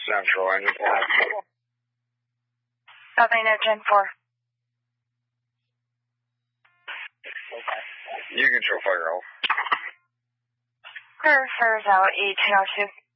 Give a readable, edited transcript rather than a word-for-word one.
Central, engine 4. South Main at Gen 4. You control fire out. Clear, fires out, 8-10-02.